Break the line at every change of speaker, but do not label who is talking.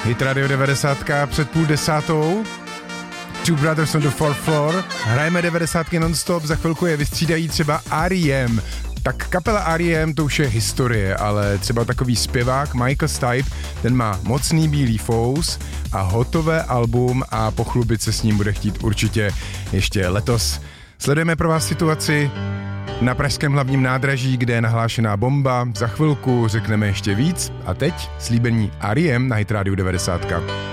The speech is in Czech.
Hit Radio 90 před 9:30. Two Brothers on the Fourth Floor. Hrajeme 90 non-stop, za chvilku je vystřídají třeba R.E.M. Tak kapela R.E.M. to už je historie, ale třeba takový zpěvák Michael Stipe, ten má mocný bílý fous a hotové album a pochlubit se s ním bude chtít určitě ještě letos. Sledujeme pro vás situaci na pražském hlavním nádraží, kde je nahlášená bomba. Za chvilku řekneme ještě víc a teď slíbení R.E.M. na Hit Radio 90.